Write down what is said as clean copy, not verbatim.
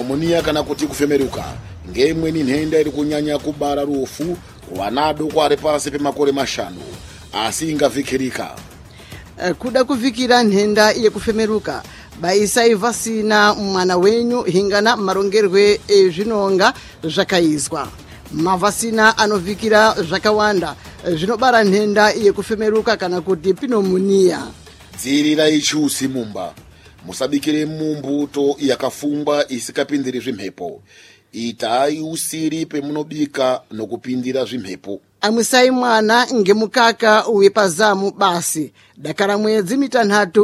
pneumonia kana kuti kufemeruka ngemwe ni nhenda iri kunyanya kubara rufu wanado kwari pasi pemakore mashanu asi ingavikirika. Kuda kuvikira nhenda yekufemeruka baisai vasina mwana wenyu hingana marongerwe ezvinonga zvakaizwa. Mavasina anovikira zvakawanda zvinobara nhenda yekufemeruka kana kuti pneumonia. Dzirirai chusi mumba. Musabikire mumbuto yakafumba isikapindire zvimhepo. Itai usiri pemunobika nokupindira zvimhepo. Amwisai mwana ngemukaka wepazamu basi. Dakara mwedzi mitanhatu